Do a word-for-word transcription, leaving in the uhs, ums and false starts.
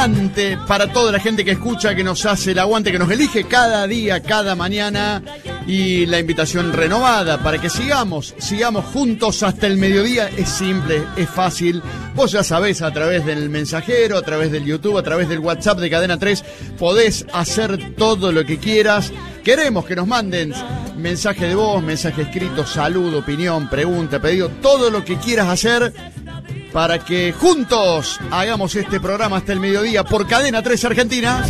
Para toda la gente que escucha, que nos hace el aguante, que nos elige cada día, cada mañana, y la invitación renovada para que sigamos, sigamos juntos hasta el mediodía. Es simple, es fácil. Vos ya sabés, a través del mensajero, a través del YouTube, a través del WhatsApp de Cadena tres, podés hacer todo lo que quieras. Queremos que nos manden mensaje de voz, mensaje escrito, saludo, opinión, pregunta, pedido, todo lo que quieras hacer, para que juntos hagamos este programa hasta el mediodía por Cadena tres Argentina.